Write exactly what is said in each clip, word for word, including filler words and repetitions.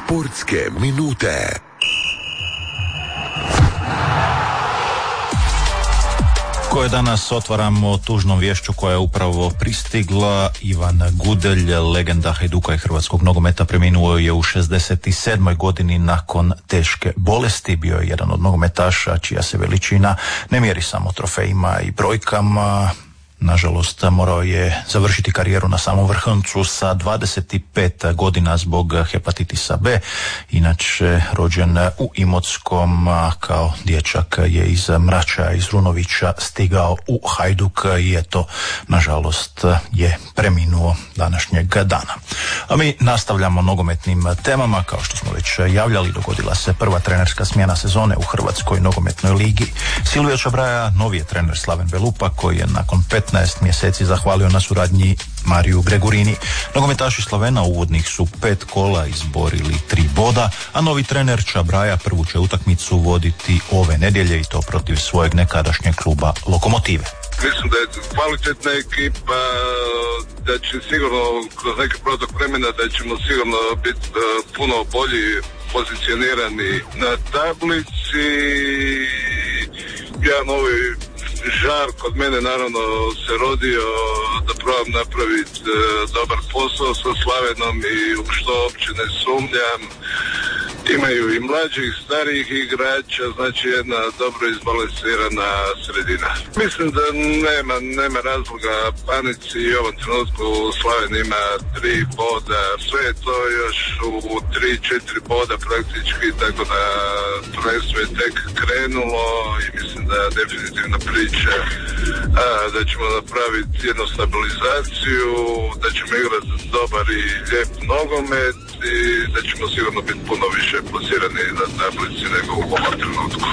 Sportske minute. Koje danas otvaramo tužnom vješću koja je upravo pristigla. Ivan Gudelj, legenda Hajduka i hrvatskog nogometa, preminuo je u šezdeset sedmoj godini nakon teške bolesti. Bio je jedan od nogometaša čija se veličina ne mjeri samo trofejima i brojkama. Nažalost, morao je završiti karijeru na samom vrhuncu sa dvadeset pet godina zbog hepatitisa B. Inače, rođen u Imotskom, kao dječak je iz Mrača, iz Runovića stigao u Hajduk i eto, nažalost, je preminuo današnjeg dana. A mi nastavljamo nogometnim temama. Kao što smo već javljali, dogodila se prva trenerska smjena sezone u Hrvatskoj nogometnoj ligi. Silvio Čabraja, novi je trener Slaven Belupa, koji je nakon petnaest mjeseci zahvalio na suradnji Mariju Gregurini. Nogometaši Slovena uvodnih su pet kola izborili tri boda, a novi trener Čabraja prvu će utakmicu voditi ove nedjelje i to protiv svojeg nekadašnjeg kluba Lokomotive. Mislim da je kvalitetna ekipa, da će sigurno kroz neki protok vremena da ćemo sigurno biti uh, puno bolji pozicionirani na tablici. Ja novi žar kod mene naravno se rodio da probam napraviti uh, dobar posao sa Slavenom i u što uopće ne sumnjam. Imaju i mlađih, starijih igrača, znači jedna dobro izbalansirana sredina. Mislim da nema, nema razloga panici i u ovom trenutku Slaven ima tri boda, sve je to još u tri, četiri boda praktički, tako da prvenstvo je tek krenulo i mislim da definitivno priča a, da ćemo napraviti jednu stabilizaciju, da ćemo igrati dobar i lijep nogomet i da ćemo sigurno biti puno više plasirani na tablici nego u ovom trenutku.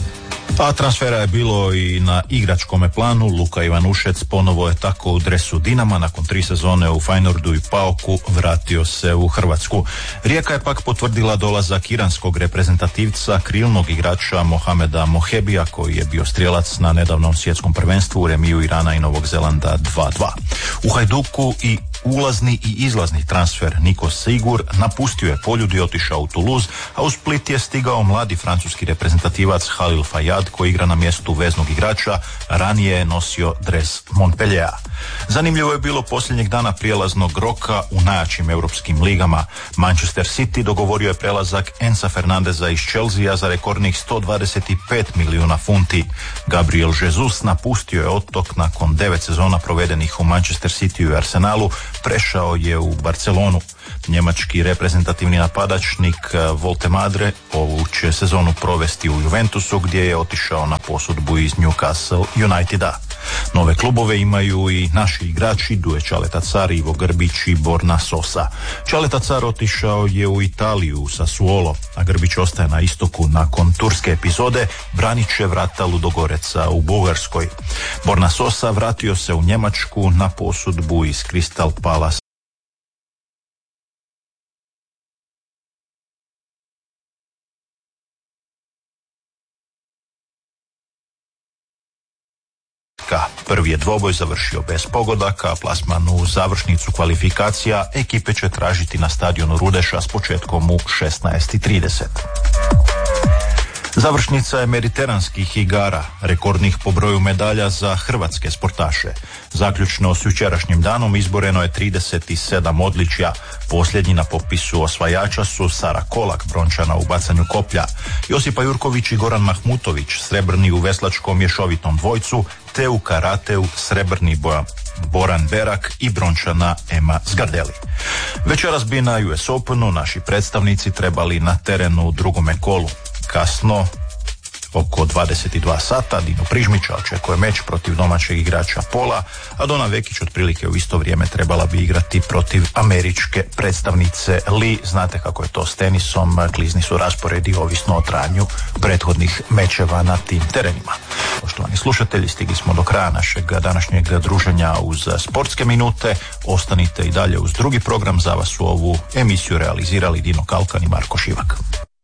A transfera je bilo i na igračkome planu. Luka Ivanušec ponovo je tako u dresu Dinama, nakon tri sezone u Feynordu i Pauku vratio se u Hrvatsku. Rijeka je pak potvrdila dolazak iranskog reprezentativca, krilnog igrača Mohameda Mohebija, koji je bio strijelac na nedavnom svjetskom prvenstvu u remiju Irana i Novog Zelanda dva dva. U Hajduku i ulazni i izlazni transfer Niko Sigur napustio je Poljud i otišao u Toulouse, a u Split je stigao mladi francuski reprezentativac Halil Fayad, koji igra na mjestu veznog igrača, ranije je nosio dres Montpelliera. Zanimljivo je bilo posljednjeg dana prijelaznog roka u najjačim europskim ligama. Manchester City dogovorio je prelazak Enza Fernandeza iz Chelsea za rekordnih sto dvadeset pet milijuna funti. Gabriel Jesus napustio je otok nakon devet sezona provedenih u Manchester City i Arsenalu, prešao je u Barcelonu. Njemački reprezentativni napadačnik Volte Madre ovu će sezonu provesti u Juventusu, gdje je otišao na posudbu iz Newcastle Uniteda. Nove klubove imaju i naši igrači Duje Čaleta Car, Ivo Grbić i Borna Sosa. Čaleta Car otišao je u Italiju sa Sassuolo, a Grbić ostaje na istoku nakon turske epizode, branit će vrata Ludogoreca u Bugarskoj. Borna Sosa vratio se u Njemačku na posudbu iz Crystal Palace. Prvi je dvoboj završio bez pogodaka, plasman u završnicu kvalifikacija ekipe će tražiti na stadionu Rudeša s početkom u šesnaest i trideset. Završnica je mediteranskih igara, rekordnih po broju medalja za hrvatske sportaše. Zaključno s jučerašnjim danom izboreno je trideset sedam odličja. Posljednji na popisu osvajača su Sara Kolak, brončana u bacanju koplja, Josipa Jurković i Goran Mahmutović, srebrni u veslačkom mješovitom dvojcu, te u karateu srebrni boja Boran Berak i brončana Ema Zgardeli. Večeras bi na U S Openu naši predstavnici trebali na terenu u drugome kolu. Kasno, oko dvadeset dva sata, Dino Prižmića očekuje meč protiv domaćeg igrača Pola, a Dona Vekić otprilike u isto vrijeme trebala bi igrati protiv američke predstavnice Lee. Znate kako je to s tenisom, klizni su rasporedi ovisno o trajanju prethodnih mečeva na tim terenima. Poštovani slušatelji, stigli smo do kraja našeg današnjeg druženja uz sportske minute. Ostanite i dalje uz drugi program. Za vas u ovu emisiju realizirali Dino Kalkan i Marko Šivak.